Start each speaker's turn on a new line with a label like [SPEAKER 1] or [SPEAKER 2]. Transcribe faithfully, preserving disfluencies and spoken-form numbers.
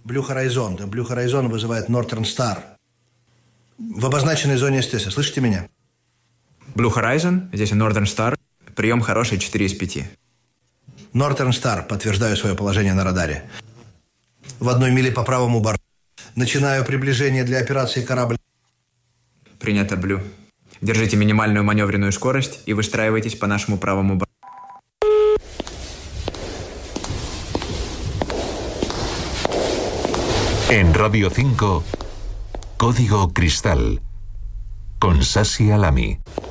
[SPEAKER 1] Blue Horizon. Blue Horizon вызывает Northern Star. В обозначенной зоне СТС. Слышите меня?
[SPEAKER 2] Blue Horizon, здесь Northern Star. Прием хороший, четыре из пяти.
[SPEAKER 1] Northern Star. Подтверждаю свое положение на радаре. В одной миле по правому борту. Начинаю приближение для операции корабль.
[SPEAKER 2] Принято, Blue. Держите минимальную маневренную скорость и выстраивайтесь по нашему правому борту.
[SPEAKER 3] En Radio cinco, Código Cristal, con Sasi Alami.